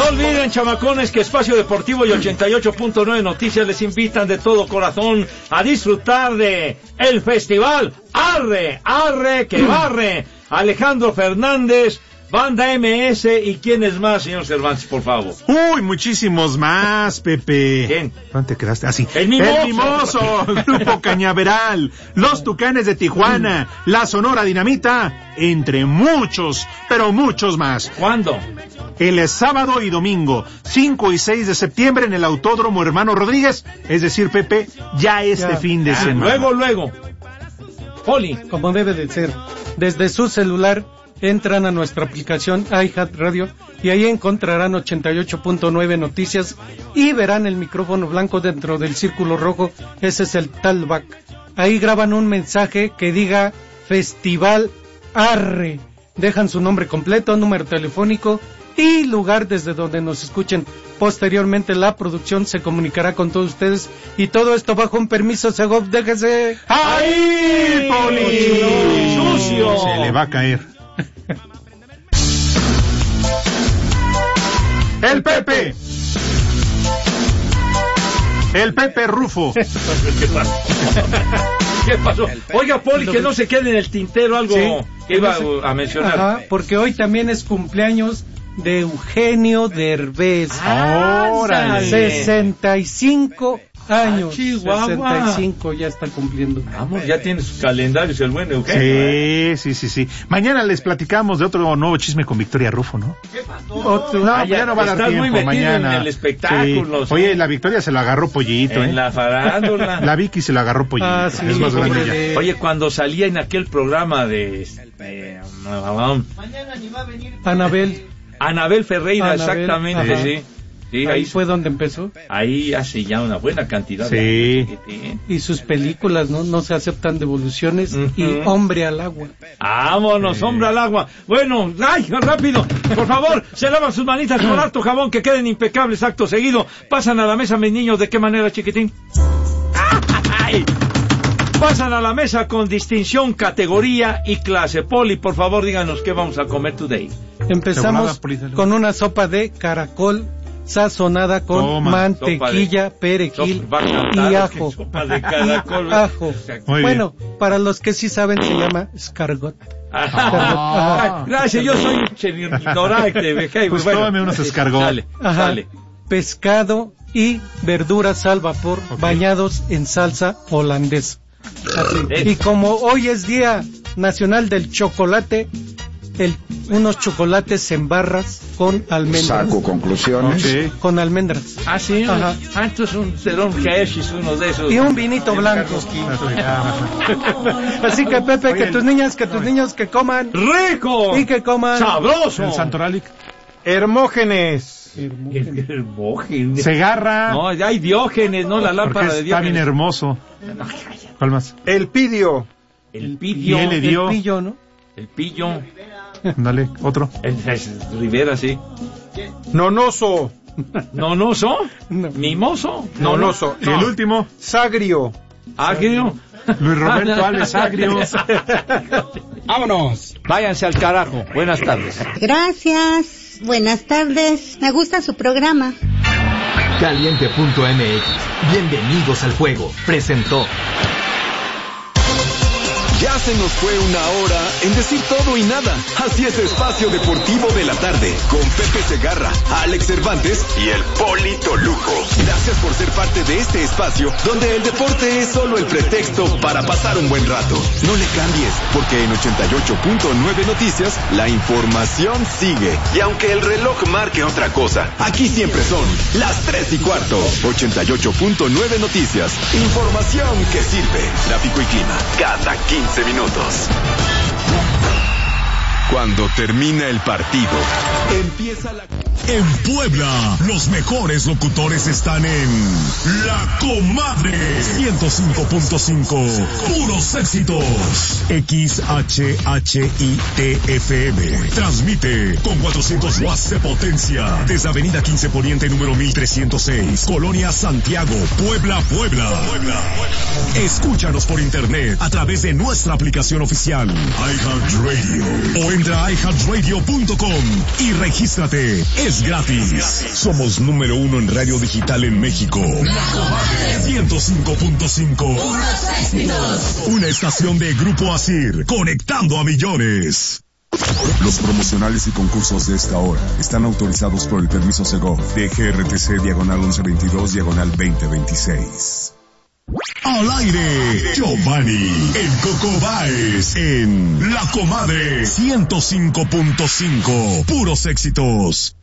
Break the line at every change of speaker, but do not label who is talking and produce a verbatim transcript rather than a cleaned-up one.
olviden, chamacones, que Espacio Deportivo y ochenta y ocho punto nueve Noticias les invitan de todo corazón a disfrutar de el festival Arre, Arre que Barre. Alejandro Fernández, Banda M S, ¿y quién es más, señor Cervantes, por favor?
Uy, muchísimos más, Pepe.
¿Quién?
¿Dónde te quedaste? Así. Ah,
El Mimoso.
El Mimoso, Grupo Cañaveral, Los Tucanes de Tijuana, La Sonora Dinamita, entre muchos, pero muchos más.
¿Cuándo?
El sábado y domingo, cinco y seis de septiembre, en el Autódromo Hermano Rodríguez, es decir, Pepe, ya este
Ya.
fin de
Ah,
semana.
luego, luego. Poli.
Como debe de ser. Desde su celular entran a nuestra aplicación iHeartRadio y ahí encontrarán ochenta y ocho punto nueve Noticias y verán el micrófono blanco dentro del círculo rojo. Ese es el talkback. Ahí graban un mensaje que diga Festival Arre. Dejan su nombre completo, número telefónico y lugar desde donde nos escuchen. Posteriormente la producción se comunicará con todos ustedes y todo esto bajo un permiso Segov. Déjese.
¡Ay, Poli!
¡Sucio!
Se le va a caer. El Pepe. El Pepe Rufo.
¿Qué pasó? ¿Qué pasó? Oiga, Poli, que no se quede en el tintero algo
Sí.
que iba a mencionar.
Ajá, porque hoy también es cumpleaños de Eugenio Derbez.
Ah,
¡Órale!
sesenta y cinco años.
Ah, Chihuahua.
sesenta y cinco ya está cumpliendo.
Vamos, ya tiene sus calendarios el buen Eugenio.
Sí, sí, sí, sí. Mañana les platicamos de otro nuevo chisme con Victoria Rufo, ¿no?
¿Qué pasó?
Otro-
No,
Ah,
ya,
ya
no va a dar
estás
tiempo
muy metido
mañana.
en el espectáculo,
Sí.
¿sí?
Oye, la Victoria se lo agarró pollito,
En
¿eh?
la farándula.
La Vicky se lo agarró pollito.
Ah, sí,
es más grande
pobre
ya.
de-
Oye, cuando salía en aquel programa de eh,
Anabel.
Anabel Ferreira,
Anabel,
exactamente,
ajá.
sí. Sí,
Ahí
ahí,
fue donde empezó.
ahí hace ya una buena cantidad
Sí.
de años, chiquitín.
Y sus películas, ¿no? No se aceptan devoluciones.
Ujú.
Y Hombre al Agua.
Vámonos,
Sí.
hombre al agua. Bueno, ay, rápido, por favor, se lavan sus manitas con harto jabón, que queden impecables acto seguido. Pasan a la mesa, mis niños, ¿de qué manera, chiquitín? ¡Ay! Pasan a la mesa con distinción, categoría y clase. Poli, por favor, díganos qué vamos a comer today.
Empezamos
Volada, Polita.
con una sopa de caracol sazonada con
Toma.
mantequilla,
Sopa de-
perejil
sopa- va a cantar,
y
es
ajo.
que sopa de caracol.
Ajo.
Muy
Bueno, para los que sí saben se llama escargot.
Ah, gracias, yo soy ignorante. me cae,
Pues
bueno.
tómame unos escargot.
Dale,
Ajá.
dale.
Pescado y verduras al vapor
Ok.
bañados en salsa holandesa. Así.
Eh.
Y como hoy es Día Nacional del Chocolate, el, unos chocolates en barras con almendras.
Saco conclusiones.
Ok.
Con almendras.
Ah, sí,
Ajá.
ah, entonces un serón Hershey's, uno de esos.
Y un vinito blanco. Así que Pepe, que tus niñas, que tus niños que coman
¡Rico!
y que coman.
¡Sabroso!
El Santoralic.
Hermógenes.
El Hermógenes.
Segarra.
No, ya hay Diógenes, no la
porque
lámpara de
está bien
Diógenes.
hermoso. ¿Cuál más?
El pidio.
El
Y
pillo.
él le
El
dio.
pillo, ¿no?
El pillo.
Dale, otro.
El, es Rivera, sí.
Nonoso.
¿Nonoso?
No.
¿Mimoso?
Nonoso.
Y el último,
Sagrio.
¿Agrio?
Luis Roberto Alex Agrio.
Vámonos.
Váyanse al carajo. Buenas tardes.
Gracias. Buenas tardes. Me gusta su programa.
Caliente punto m x. Bienvenidos al juego. Presentó.
Ya se nos fue una hora en decir todo y nada. Así es Espacio Deportivo de la Tarde, con Pepe Segarra, Alex Cervantes y el Polito Lujo. Gracias por ser parte de este espacio, donde el deporte es solo el pretexto para pasar un buen rato. No le cambies, porque en ochenta y ocho punto nueve Noticias, la información sigue. Y aunque el reloj marque otra cosa, aquí siempre son las tres y cuarto. ochenta y ocho punto nueve Noticias. Información que sirve. Tráfico y clima, cada quince minutos. Cuando termina el partido, empieza la...
En Puebla, los mejores locutores están en La Comadre ciento cinco punto cinco. Puros éxitos. X H H I T F M. Transmite con cuatrocientos watts de potencia desde Avenida quince Poniente número mil trescientos seis, Colonia Santiago, Puebla, Puebla. Escúchanos por internet a través de nuestra aplicación oficial iHeartRadio o entra a i heart radio punto com y regístrate. es gratis. Somos número uno en radio digital en México. La Comadre ciento cinco punto cinco. Una estación de Grupo Asir, conectando a millones.
Los promocionales y concursos de esta hora están autorizados por el permiso Segov de G R T C diagonal once veintidós diagonal veinte veintiséis.
Al aire, Giovanni, el Coco Báez, en La Comadre ciento cinco punto cinco. Puros éxitos.